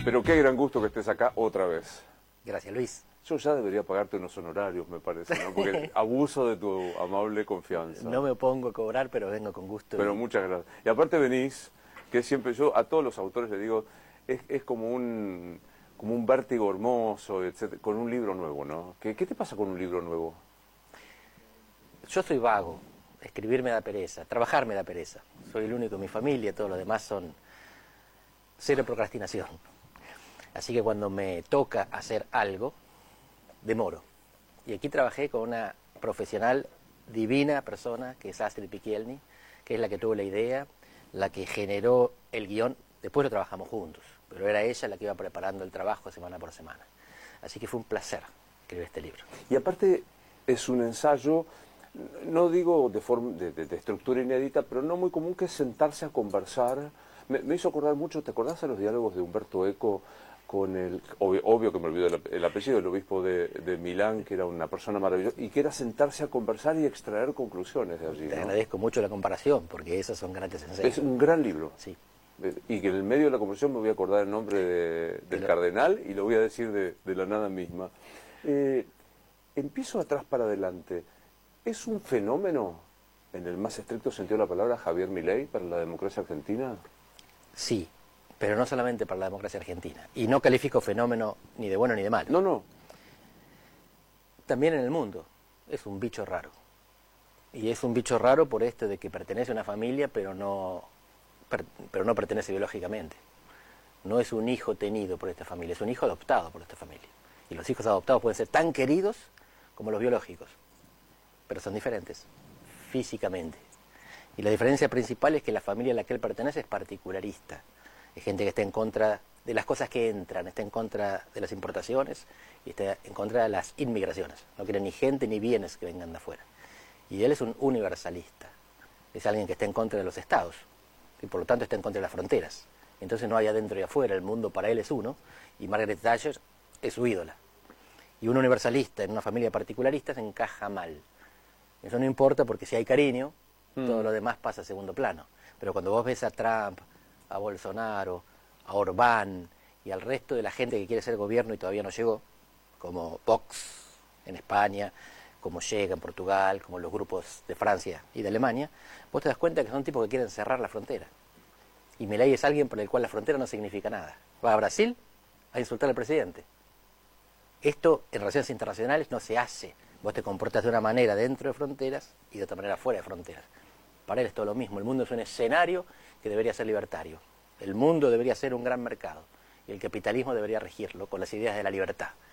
Pero qué gran gusto que estés acá otra vez. Gracias, Luis. Yo ya debería pagarte unos honorarios, me parece, ¿no? Porque abuso de tu amable confianza. No me opongo a cobrar, pero vengo con gusto. Pero muchas gracias. Y aparte venís, que siempre yo a todos los autores les digo, es como un vértigo hermoso, etcétera, con un libro nuevo, ¿no? ¿Qué te pasa con un libro nuevo? Yo soy vago, escribir me da pereza, trabajar me da pereza. Soy el único en mi familia, todos los demás son cero procrastinación. Así que cuando me toca hacer algo, demoro. Y aquí trabajé con una profesional, divina persona, que es Astrid Pikielny, que es la que tuvo la idea, la que generó el guión. Después lo trabajamos juntos, pero era ella la que iba preparando el trabajo semana por semana. Así que fue un placer escribir este libro. Y aparte es un ensayo, no digo de estructura inédita, pero no muy común, que es sentarse a conversar. Me hizo acordar mucho, ¿te acordás de los diálogos de Umberto Eco con el, obvio que me olvido el apellido, el obispo de Milán, que era una persona maravillosa, y que era sentarse a conversar y extraer conclusiones de allí, ¿no? Te agradezco mucho la comparación, porque esos son grandes ensayos. Es un gran libro. Sí. Y que en el medio de la conversación me voy a acordar el nombre del cardenal y lo voy a decir de la nada misma. Empiezo atrás para adelante. ¿Es un fenómeno, en el más estricto sentido de la palabra, Javier Milei para la democracia argentina? Sí, pero no solamente para la democracia argentina. Y no califico fenómeno ni de bueno ni de malo. No, no. También en el mundo. Es un bicho raro. Y es un bicho raro por esto de que pertenece a una familia, pero no pertenece biológicamente. No es un hijo tenido por esta familia, es un hijo adoptado por esta familia. Y los hijos adoptados pueden ser tan queridos como los biológicos, pero son diferentes, físicamente. Y la diferencia principal es que la familia a la que él pertenece es particularista. Es gente que está en contra de las cosas que entran, está en contra de las importaciones y está en contra de las inmigraciones. No quiere ni gente ni bienes que vengan de afuera. Y él es un universalista. Es alguien que está en contra de los estados y por lo tanto está en contra de las fronteras. Entonces no hay adentro y afuera, el mundo para él es uno, y Margaret Thatcher es su ídola. Y un universalista en una familia particularista se encaja mal. Eso no importa porque si hay cariño, todo lo demás pasa a segundo plano. Pero cuando vos ves a Trump, a Bolsonaro, a Orbán y al resto de la gente que quiere ser gobierno y todavía no llegó, como Vox en España, como Llega en Portugal, como los grupos de Francia y de Alemania, vos te das cuenta que son tipos que quieren cerrar la frontera. Y Milei es alguien por el cual la frontera no significa nada. Va a Brasil a insultar al presidente. Esto en relaciones internacionales no se hace. Vos te comportas de una manera dentro de fronteras y de otra manera fuera de fronteras. Para él es todo lo mismo. El mundo es un escenario que debería ser libertario. El mundo debería ser un gran mercado y el capitalismo debería regirlo con las ideas de la libertad.